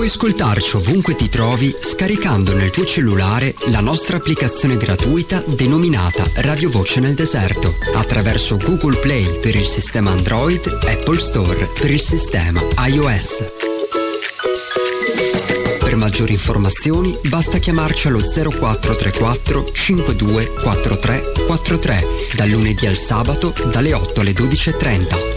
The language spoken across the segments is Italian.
Puoi ascoltarci ovunque ti trovi scaricando nel tuo cellulare la nostra applicazione gratuita denominata Radio Voce nel Deserto attraverso Google Play per il sistema Android, Apple Store per il sistema iOS. Per maggiori informazioni basta chiamarci allo 0434 52 43 43 dal lunedì al sabato dalle 8 alle 12:30.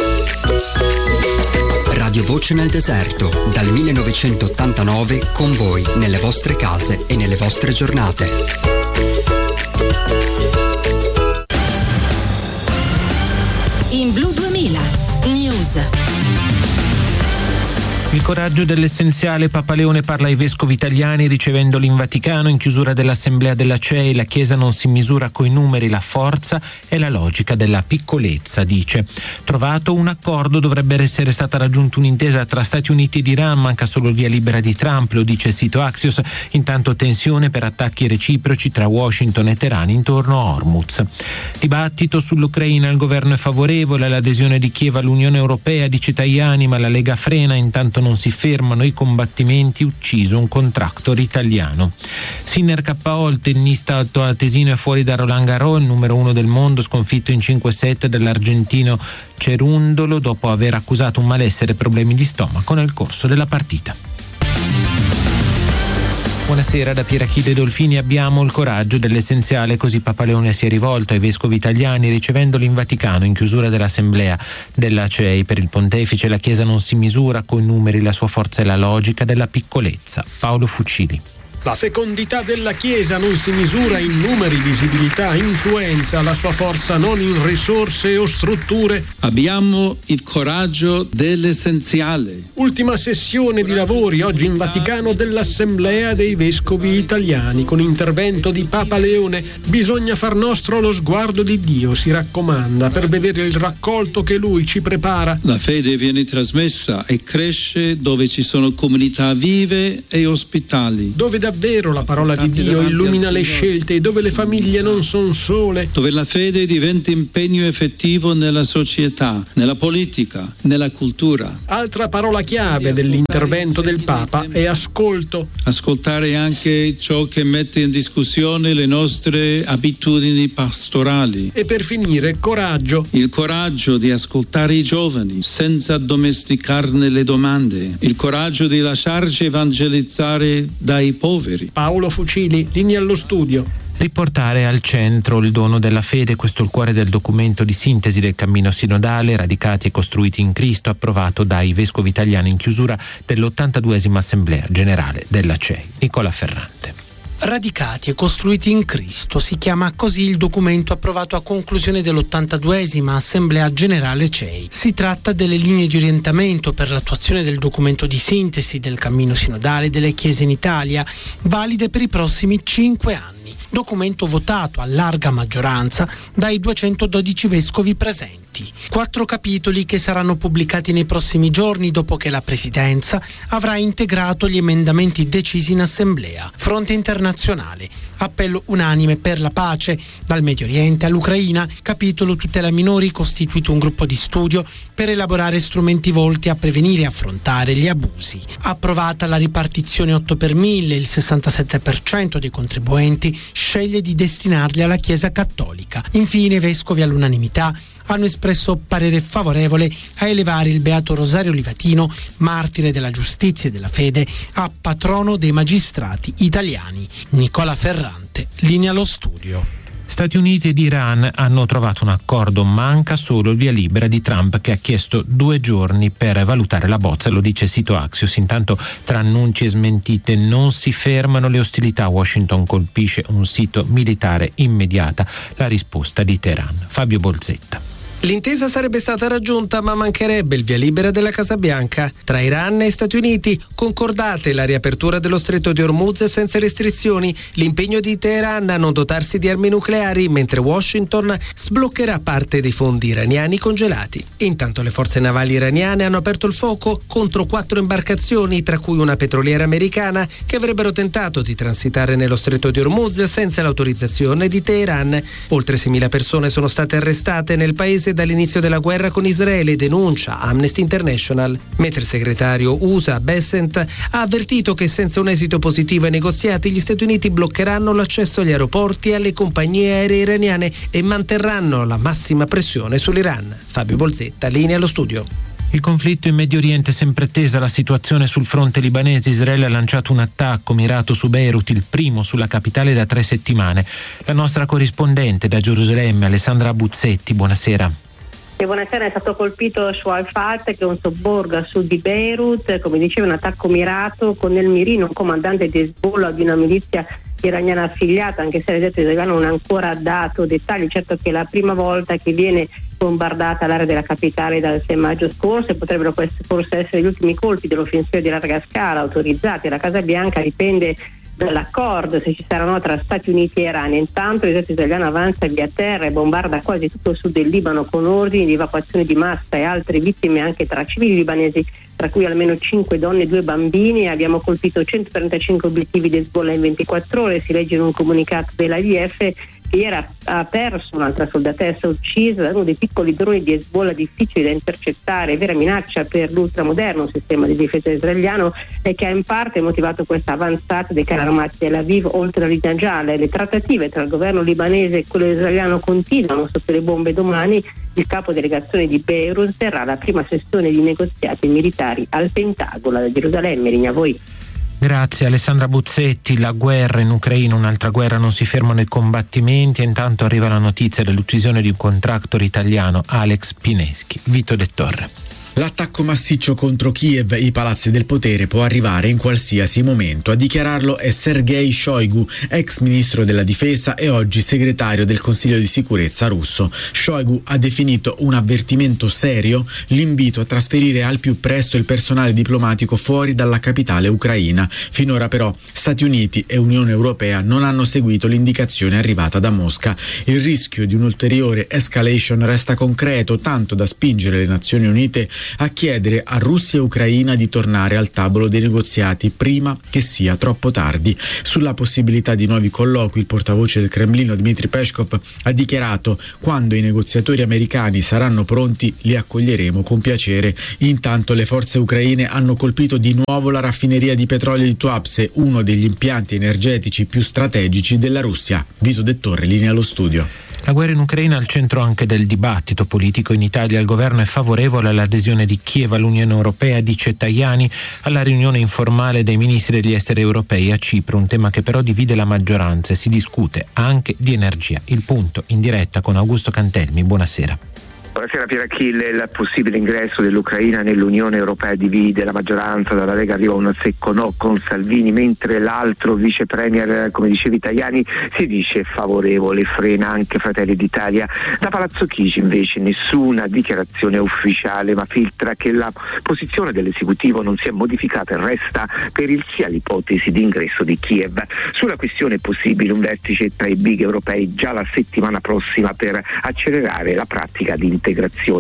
Radio Voce nel Deserto, dal 1989 con voi nelle vostre case e nelle vostre giornate. In Blu 2000 News. Il coraggio dell'essenziale. Papa Leone parla ai vescovi italiani ricevendoli in Vaticano in chiusura dell'assemblea della CEI. La Chiesa non si misura coi numeri, la forza e la logica della piccolezza, dice. Trovato un accordo, dovrebbe essere stata raggiunta un'intesa tra Stati Uniti ed Iran, manca solo il via libera di Trump, lo dice il sito Axios. Intanto tensione per attacchi reciproci tra Washington e Teheran intorno a Hormuz. Dibattito sull'Ucraina, il governo è favorevole all'adesione di Kiev all'Unione Europea, dice Tajani, ma la Lega frena, intanto non si fermano i combattimenti, ucciso un contractor italiano. Sinner KO, il tennista altoatesino è fuori da Roland Garros, il numero 1 del mondo, sconfitto in 5 set dall'argentino Cerundolo dopo aver accusato un malessere e problemi di stomaco nel corso della partita. Buonasera da Pierachide Dolfini. Abbiamo il coraggio dell'essenziale, così Papa Leone si è rivolto ai vescovi italiani ricevendoli in Vaticano in chiusura dell'assemblea della CEI. Per il pontefice la Chiesa non si misura coi numeri, la sua forza è la logica della piccolezza. Paolo Fucili. La fecondità della Chiesa non si misura in numeri, visibilità, influenza, la sua forza non in risorse o strutture. Abbiamo il coraggio dell'essenziale. Ultima sessione di lavori oggi in Vaticano dell'Assemblea dei Vescovi Italiani con intervento di Papa Leone. Bisogna far nostro lo sguardo di Dio, si raccomanda, per vedere il raccolto che Lui ci prepara. La fede viene trasmessa e cresce dove ci sono comunità vive e ospitali. Dove davvero la parola di Dio illumina le scelte, dove le famiglie non sono sole. Dove la fede diventa impegno effettivo nella società, nella politica, nella cultura. Altra parola chiave dell'intervento del Papa è ascolto. Ascoltare anche ciò che mette in discussione le nostre abitudini pastorali. E per finire, coraggio. Il coraggio di ascoltare i giovani senza domesticarne le domande. Il coraggio di lasciarci evangelizzare dai poveri. Paolo Fucili, linea allo studio. Riportare al centro il dono della fede, questo è il cuore del documento di sintesi del cammino sinodale Radicati e costruiti in Cristo, approvato dai vescovi italiani in chiusura dell'82esima Assemblea Generale della CEI. Nicola Ferrante. Radicati e costruiti in Cristo, si chiama così il documento approvato a conclusione dell'82esima Assemblea Generale CEI. Si tratta delle linee di orientamento per l'attuazione del documento di sintesi del cammino sinodale delle Chiese in Italia, valide per i prossimi 5 anni. Documento votato a larga maggioranza dai 212 vescovi presenti. 4 capitoli che saranno pubblicati nei prossimi giorni dopo che la Presidenza avrà integrato gli emendamenti decisi in Assemblea. Fronte internazionale, appello unanime per la pace, dal Medio Oriente all'Ucraina, capitolo tutela minori, costituito un gruppo di studio per elaborare strumenti volti a prevenire e affrontare gli abusi. Approvata la ripartizione 8 per 1000, il 67% dei contribuenti sceglie di destinarli alla Chiesa Cattolica. Infine i vescovi all'unanimità hanno espresso parere favorevole a elevare il Beato Rosario Livatino, martire della giustizia e della fede, a patrono dei magistrati italiani. Nicola Ferrante, linea allo studio. Stati Uniti ed Iran hanno trovato un accordo, manca solo il via libera di Trump che ha chiesto 2 giorni per valutare la bozza, lo dice il sito Axios. Intanto tra annunci e smentite non si fermano le ostilità, Washington colpisce un sito militare, immediata la risposta di Teheran. Fabio Bolzetta. L'intesa sarebbe stata raggiunta, ma mancherebbe il via libera della Casa Bianca. Tra Iran e Stati Uniti, concordate la riapertura dello stretto di Hormuz senza restrizioni, l'impegno di Teheran a non dotarsi di armi nucleari, mentre Washington sbloccherà parte dei fondi iraniani congelati. Intanto le forze navali iraniane hanno aperto il fuoco contro 4 imbarcazioni, tra cui una petroliera americana, che avrebbero tentato di transitare nello stretto di Hormuz senza l'autorizzazione di Teheran. Oltre 6.000 persone sono state arrestate nel paese mese dall'inizio della guerra con Israele, denuncia Amnesty International, mentre il segretario USA Bessent ha avvertito che senza un esito positivo ai negoziati gli Stati Uniti bloccheranno l'accesso agli aeroporti e alle compagnie aeree iraniane e manterranno la massima pressione sull'Iran. Fabio Bolzetta, linea allo studio. Il conflitto in Medio Oriente sempre tesa, la situazione sul fronte libanese. Israele ha lanciato un attacco mirato su Beirut, il primo sulla capitale da 3 settimane. La nostra corrispondente da Gerusalemme, Alessandra Buzzetti, buonasera. E buonasera, è stato colpito Shuaifat, che è un sobborgo a sud di Beirut, come diceva un attacco mirato con nel mirino un comandante di Hezbollah, di una milizia iraniana affiliata, anche se l'esercito israeliano non ha ancora dato dettagli. Certo che è la prima volta che viene bombardata l'area della capitale dal 6 maggio scorso e potrebbero forse essere gli ultimi colpi dell'offensiva di larga scala autorizzati alla Casa Bianca. Dipende dall'accordo, se ci saranno tra Stati Uniti e Iran. Intanto l'esercito israeliano avanza via terra e bombarda quasi tutto il sud del Libano con ordini di evacuazione di massa e altre vittime anche tra civili libanesi, tra cui almeno 5 donne e 2 bambini. Abbiamo colpito 135 obiettivi di Hezbollah in 24 ore, si legge in un comunicato dell'IDF, che ieri ha perso un'altra soldatessa uccisa da uno dei piccoli droni di Hezbollah difficili da intercettare, vera minaccia per l'ultramoderno sistema di difesa israeliano, e che ha in parte motivato questa avanzata dei carri armati Tel Aviv oltre la linea gialla. Le trattative tra il governo libanese e quello israeliano continuano sotto le bombe. Domani il capo delegazione di Beirut terrà la prima sessione di negoziati militari al Pentagono. Da Gerusalemme, linea a voi. Grazie Alessandra Buzzetti. La guerra in Ucraina, un'altra guerra, non si fermano i combattimenti e intanto arriva la notizia dell'uccisione di un contractor italiano, Alex Pineschi. Vito De Torre. L'attacco massiccio contro Kiev e i palazzi del potere può arrivare in qualsiasi momento. A dichiararlo è Sergei Shoigu, ex ministro della difesa e oggi segretario del Consiglio di sicurezza russo. Shoigu ha definito un avvertimento serio l'invito a trasferire al più presto il personale diplomatico fuori dalla capitale ucraina. Finora però Stati Uniti e Unione Europea non hanno seguito l'indicazione arrivata da Mosca. Il rischio di un'ulteriore escalation resta concreto, tanto da spingere le Nazioni Unite a chiedere a Russia e Ucraina di tornare al tavolo dei negoziati prima che sia troppo tardi. Sulla possibilità di nuovi colloqui, il portavoce del Cremlino Dmitry Peskov ha dichiarato: quando i negoziatori americani saranno pronti li accoglieremo con piacere. Intanto le forze ucraine hanno colpito di nuovo la raffineria di petrolio di Tuapse, uno degli impianti energetici più strategici della Russia. Vito De Torre, linea allo studio. La guerra in Ucraina è al centro anche del dibattito politico. In Italia il governo è favorevole all'adesione di Kiev all'Unione Europea, dice Tajani alla riunione informale dei ministri degli esteri europei a Cipro, un tema che però divide la maggioranza e si discute anche di energia. Il punto in diretta con Augusto Cantelmi. Buonasera. Buonasera Pier Achille. Il possibile ingresso dell'Ucraina nell'Unione Europea divide la maggioranza. Dalla Lega arriva un secco no con Salvini, mentre l'altro vice premier, come dicevi Tajani, si dice favorevole, frena anche Fratelli d'Italia. Da Palazzo Chigi invece nessuna dichiarazione ufficiale, ma filtra che la posizione dell'esecutivo non si è modificata e resta per il sì all'ipotesi di ingresso di Kiev. Sulla questione è possibile un vertice tra i big europei già la settimana prossima per accelerare la pratica di integrazione.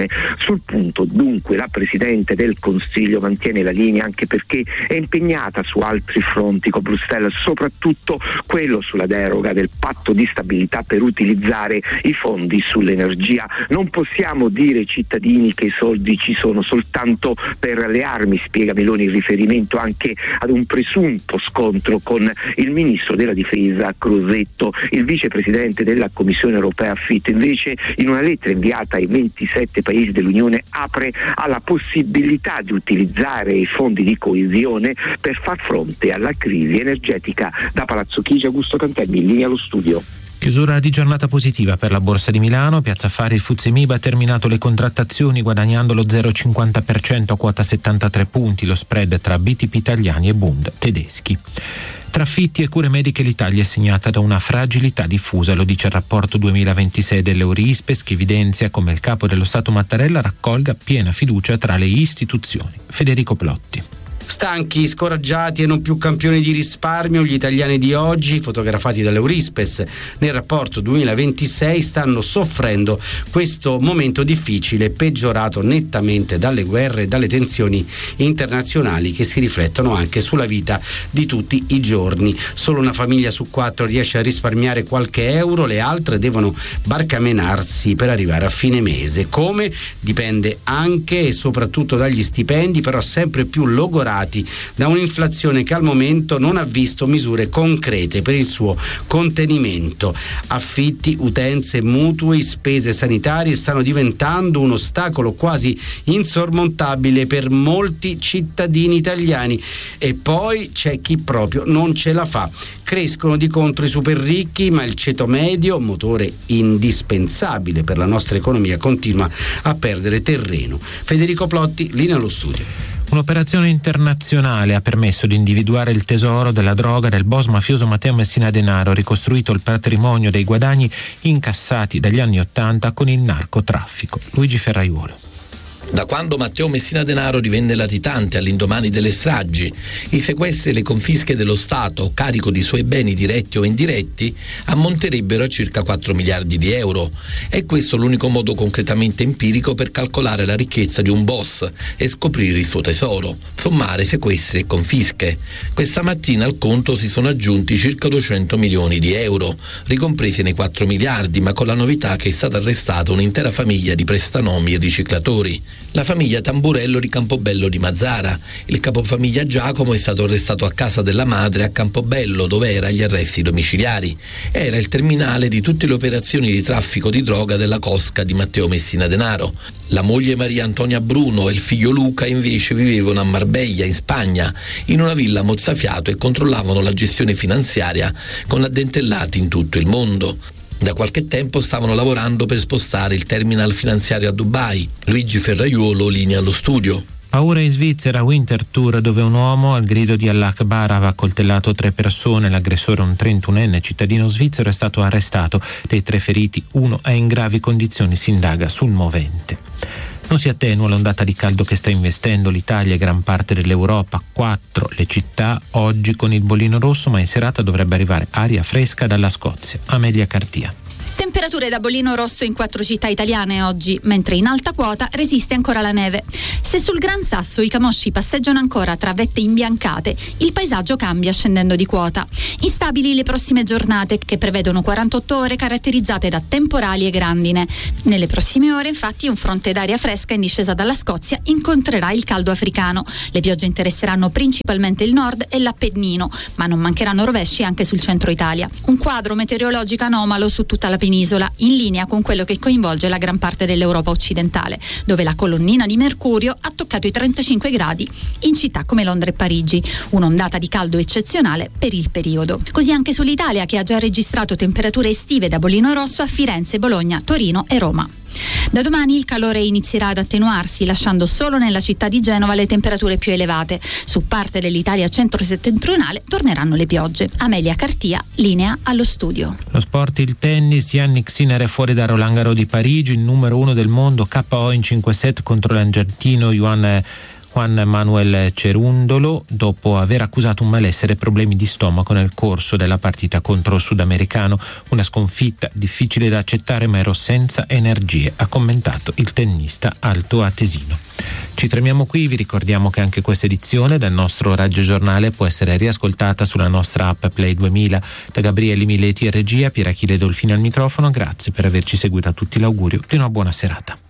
Sul punto dunque la Presidente del Consiglio mantiene la linea, anche perché è impegnata su altri fronti con Bruxelles, soprattutto quello sulla deroga del patto di stabilità per utilizzare i fondi sull'energia. Non possiamo dire ai cittadini che i soldi ci sono soltanto per le armi, spiega Meloni, in riferimento anche ad un presunto scontro con il ministro della difesa Crosetto. Il vicepresidente della Commissione europea Fitto invece, in una lettera inviata ai 27 paesi dell'Unione, apre alla possibilità di utilizzare i fondi di coesione per far fronte alla crisi energetica. Da Palazzo Chigi, Augusto Cantelmi, in linea allo studio. Chiusura di giornata positiva per la Borsa di Milano. Piazza Affari, il FTSE MIB ha terminato le contrattazioni guadagnando lo 0,50% a quota 73 punti, lo spread tra BTP italiani e Bund tedeschi. Tra affitti e cure mediche l'Italia è segnata da una fragilità diffusa, lo dice il rapporto 2026 dell'Eurispes, che evidenzia come il capo dello Stato Mattarella raccolga piena fiducia tra le istituzioni. Federico Plotti. Stanchi, scoraggiati e non più campioni di risparmio, gli italiani di oggi, fotografati dall'Eurispes nel rapporto 2026, stanno soffrendo questo momento difficile, peggiorato nettamente dalle guerre e dalle tensioni internazionali che si riflettono anche sulla vita di tutti i giorni. Solo una famiglia su 4 riesce a risparmiare qualche euro, le altre devono barcamenarsi per arrivare a fine mese. Come? Dipende anche e soprattutto dagli stipendi, però sempre più logorati da un'inflazione che al momento non ha visto misure concrete per il suo contenimento. Affitti, utenze, mutui, spese sanitarie stanno diventando un ostacolo quasi insormontabile per molti cittadini italiani, e poi c'è chi proprio non ce la fa. Crescono di contro i super ricchi, ma il ceto medio, motore indispensabile per la nostra economia, continua a perdere terreno. Federico Plotti, linea allo studio. Un'operazione internazionale ha permesso di individuare il tesoro della droga del boss mafioso Matteo Messina Denaro, ricostruito il patrimonio dei guadagni incassati dagli anni '80 con il narcotraffico. Luigi Ferraiuolo. Da quando Matteo Messina Denaro divenne latitante all'indomani delle stragi, i sequestri e le confische dello Stato, carico di suoi beni diretti o indiretti, ammonterebbero a circa 4 miliardi di euro. È questo l'unico modo concretamente empirico per calcolare la ricchezza di un boss e scoprire il suo tesoro: sommare sequestri e confische. Questa mattina al conto si sono aggiunti circa 200 milioni di euro, ricompresi nei 4 miliardi, ma con la novità che è stata arrestata un'intera famiglia di prestanomi e riciclatori. La famiglia Tamburello di Campobello di Mazara. Il capofamiglia Giacomo è stato arrestato a casa della madre a Campobello, dove era agli arresti domiciliari. Era il terminale di tutte le operazioni di traffico di droga della cosca di Matteo Messina Denaro. La moglie Maria Antonia Bruno e il figlio Luca invece vivevano a Marbella, in Spagna, in una villa mozzafiato, e controllavano la gestione finanziaria con addentellati in tutto il mondo. Da qualche tempo stavano lavorando per spostare il terminal finanziario a Dubai. Luigi Ferraiuolo, linea allo studio. Paura in Svizzera, Winter Tour, dove un uomo al grido di Allah Akbar aveva accoltellato 3 persone. L'aggressore, un 31enne cittadino svizzero, è stato arrestato. Dei 3 feriti, uno è in gravi condizioni, si indaga sul movente. Non si attenua l'ondata di caldo che sta investendo l'Italia e gran parte dell'Europa. 4 le città oggi con il bollino rosso, ma in serata dovrebbe arrivare aria fresca dalla Scozia. Amelia Cartia. Temperature da bollino rosso in 4 città italiane oggi, mentre in alta quota resiste ancora la neve. Se sul Gran Sasso i camosci passeggiano ancora tra vette imbiancate, il paesaggio cambia scendendo di quota. Instabili le prossime giornate, che prevedono 48 ore caratterizzate da temporali e grandine. Nelle prossime ore, infatti, un fronte d'aria fresca in discesa dalla Scozia incontrerà il caldo africano. Le piogge interesseranno principalmente il nord e l'Appennino, ma non mancheranno rovesci anche sul centro Italia. Un quadro meteorologico anomalo su tutta la penisola, in linea con quello che coinvolge la gran parte dell'Europa occidentale, dove la colonnina di mercurio ha toccato i 35 gradi in città come Londra e Parigi, un'ondata di caldo eccezionale per il periodo. Così anche sull'Italia, che ha già registrato temperature estive da bollino rosso a Firenze, Bologna, Torino e Roma. Da domani il calore inizierà ad attenuarsi, lasciando solo nella città di Genova le temperature più elevate. Su parte dell'Italia centro-settentrionale torneranno le piogge. Amelia Cartia, linea allo studio. Lo sport, il tennis, Yannick Sinner è fuori da Roland Garros di Parigi, il numero 1 del mondo, KO in 5 set contro l'argentino Juan Manuel Cerundolo, dopo aver accusato un malessere e problemi di stomaco nel corso della partita contro il sudamericano. Una sconfitta difficile da accettare, ma ero senza energie, ha commentato il tennista altoatesino. Ci fermiamo qui, vi ricordiamo che anche questa edizione del nostro radiogiornale può essere riascoltata sulla nostra app Play 2000. Da Gabriele Mileti e regia, Pierachille Dolfini al microfono, grazie per averci seguito, a tutti l'augurio di una buona serata.